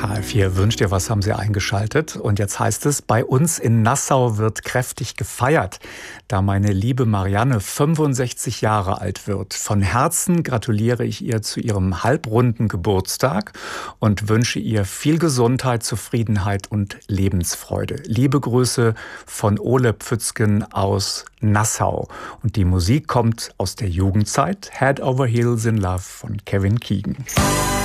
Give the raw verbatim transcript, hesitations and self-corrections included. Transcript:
H R vier wünscht dir was, haben Sie eingeschaltet. Und jetzt heißt es, bei uns in Nassau wird kräftig gefeiert, da meine liebe Marianne fünfundsechzig Jahre alt wird. Von Herzen gratuliere ich ihr zu ihrem halbrunden Geburtstag und wünsche ihr viel Gesundheit, Zufriedenheit und Lebensfreude. Liebe Grüße von Ole Pfützgen aus Nassau. Und die Musik kommt aus der Jugendzeit, Head Over Heels in Love von Kevin Keegan.